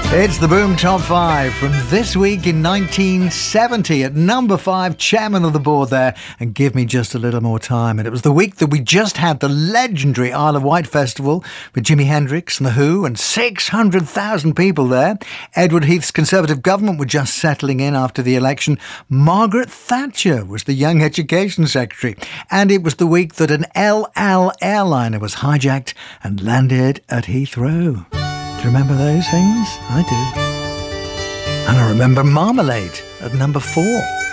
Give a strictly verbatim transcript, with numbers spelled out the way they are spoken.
It's the Boom Top five from this week in nineteen seventy. At number five, chairman of the board there, and Give Me Just a Little More Time. And it was the week that we just had the legendary Isle of Wight Festival with Jimi Hendrix and The Who and six hundred thousand people there. Edward Heath's Conservative government were just settling in after the election. Margaret Thatcher was the Young Education Secretary. And it was the week that an El Al airliner was hijacked and landed at Heathrow. Do you remember those things? I do. And I remember Marmalade at number four.